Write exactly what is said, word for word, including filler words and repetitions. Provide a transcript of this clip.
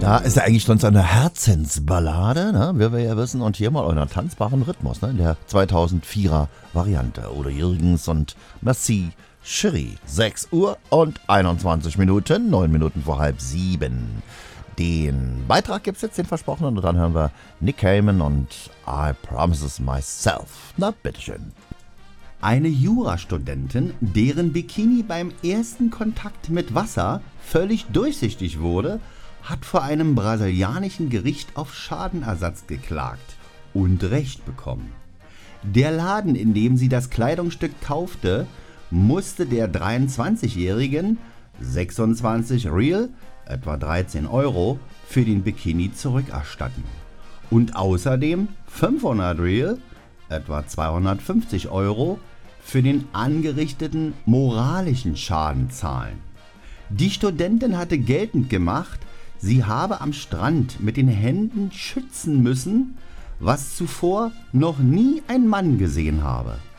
Ja, ist ja eigentlich sonst eine Herzensballade, ne? Wie wir ja wissen. Und hier mal einer tanzbaren Rhythmus, ne? In der zweitausendvierer Variante. Oder Jürgens und Merci Cherie. sechs Uhr und einundzwanzig Minuten, neun Minuten vor halb sieben. Den Beitrag gibt's jetzt, den versprochenen. Und dann hören wir Nick Cayman und I Promises Myself. Na, bitteschön. Eine Jurastudentin, deren Bikini beim ersten Kontakt mit Wasser völlig durchsichtig wurde, hat vor einem brasilianischen Gericht auf Schadenersatz geklagt und Recht bekommen. Der Laden, in dem sie das Kleidungsstück kaufte, musste der dreiundzwanzigjährigen sechsundzwanzig Real, etwa dreizehn Euro, für den Bikini zurückerstatten. Und außerdem fünfhundert Real, etwa zweihundertfünfzig Euro, für den angerichteten moralischen Schaden zahlen. Die Studentin hatte geltend gemacht, sie habe am Strand mit den Händen schützen müssen, was zuvor noch nie ein Mann gesehen habe.